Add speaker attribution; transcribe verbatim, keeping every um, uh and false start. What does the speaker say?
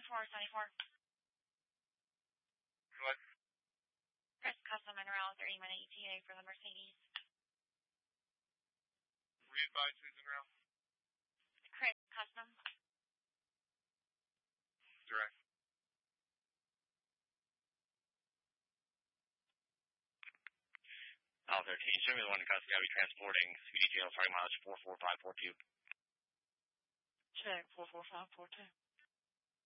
Speaker 1: four seventy-four.
Speaker 2: What?
Speaker 1: Chris Custom and around thirty minute E T A for the Mercedes.
Speaker 2: Re-advise who's in route?
Speaker 1: Chris Custom.
Speaker 2: Direct.
Speaker 3: L thirteen, show me the one in custody. I'll be transporting C D T L starting mileage four four five four two.
Speaker 4: Check four four five four two.